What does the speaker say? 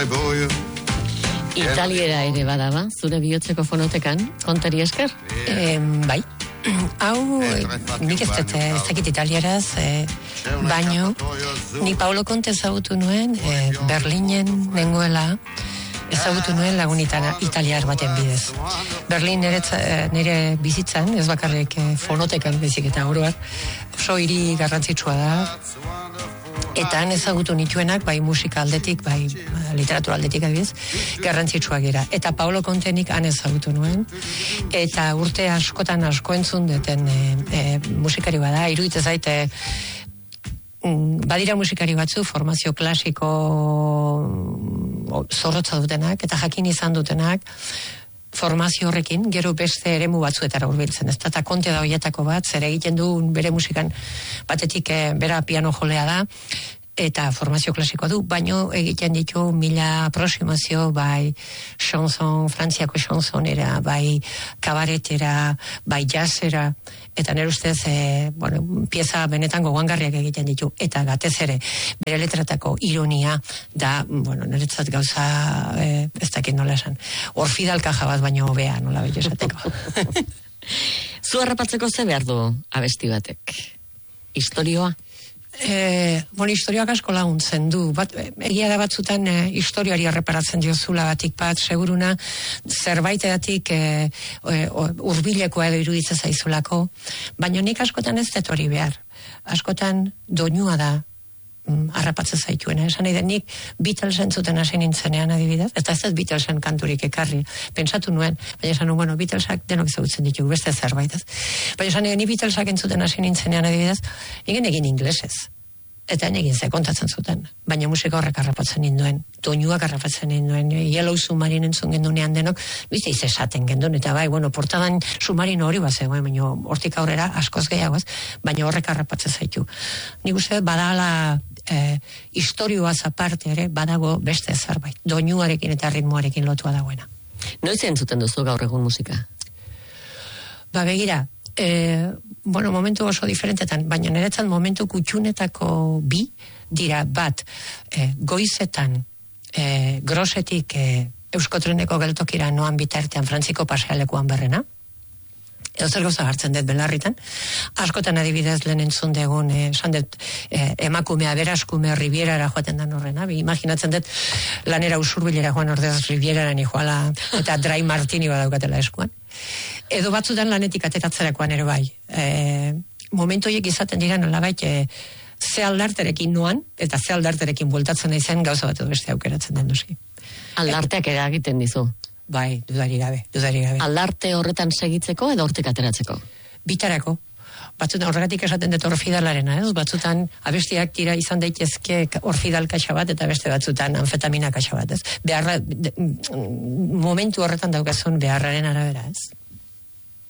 Italiera ere badaba, zure bihotzeko fonotekan, kontari esker? Bai. Hau, nik ez dakit italieraz, baino, nik Paolo Conte ezagutu nuen, Berlinen nengoela, ezagutu nuen lagun italiar baten bidez. Berlin nire bizitzan, ez bakarrik fonotekan bezik eta oroak, oso hiri garrantzitsua da, eta han ezagutu nituenak, bai musika aldetik, bai literatura aldetik adibidez, garrantzitsuak dira. Eta Paolo Contenik han ezagutu nuen, eta urte askotan asko entzun duten musikari bada, iruditzen zaite badira musikari batzu, formazio klasiko zorrotza dutenak, eta jakin izan dutenak, formazio horrekin, gero beste eremu batzuetara hurbiltzen. Ez da, Conte da horietako bat, zer egiten du bere musikan batetik bera piano jolea da, eta formazio klasiko du, baino egiten ditu 1000 aproximazio, bai chanson, frantziako chansonera, bai kabaretera, bai jazzera, eta nire ustez, pieza benetan gogoangarriak egiten ditu, eta gatez ere, bere letratako ironia, da, niretzat gauza, ez dakit nola esan, orfidalka jabaz baino hobea, nola bello esateko. Zu harrapatzeko ze behar du abesti batek? Historioa? Historioak asko laguntzen du. Egia da batzutan historioari erreparatzen diozula batik bat, seguruna zerbaiteatik hurbilekoa edo iruditzen zaizulako, baina nik askotan ez dut hori behar. Askotan doinua da harrapatzen zaituena. Esan nahi da, nik Beatlesen zuten hasi nintzenean adibidez, eta ez ez Beatlesen kanturik ekarri. Pentsatu nuen, baina esan nuen, Beatlesak denok ezagutzen ditugu, beste zerbait ez. Baina esan nahi, ni Beatlesak entzuten hasi nintzenean adibidez, egin inglesez. Eta egin ze kontatzen zuten. Baina musika horrek harrapatzen ninduen, doinuak harrapatzen ninduen, Yellow Submarine entzun gendunean denok, bizte esaten gendun, eta bai, portadan submarino hori bat zegoen, baina hortik aurrera askoz gehiagoz, baina horrek harrapatzen zaitu. Nik uste badala historioaz aparte ere, badago beste zerbait, doinuarekin eta ritmoarekin lotua dagoena. Noiz entzuten duzu gaur egun musika? Begira, momentu oso diferentetan, baina niretzat momentu kutxunetako bi dira bat, goizetan grosetik Euskotreneko geltokira noan bitartean Frantziko pasealekuan berrena, edo zer gauza hartzen dut belarritan, askotan adibidez lehen entzun degun, esan dut emakumea beraskume Rivierara joaten dan horrena, imaginatzen dut lanera usurbilera joan ordez Rivierara ni joala, eta Dry Martini badaukatela eskuan. Edo batzutan lanetik ateratzerakoan ere bai. Momentu horiek izaten dira nolabait ze aldarterekin noan, eta ze aldarterekin bueltatzen naizen gauza bat edo beste aukeratzen den duzi. Aldarteak eragiten dizu? Bai, dudari gabe. Aldarte horretan segitzeko edo hortik ateratzeko? Bitarako. Batzutan horregatik esaten dut orfidalarena, ez? Batzutan abestiak tira izan daitezke orfidal kaxa bat, eta beste batzutan anfetamina kaxa bat, ez? Momentu horretan daukazun beharraren arabera, ez?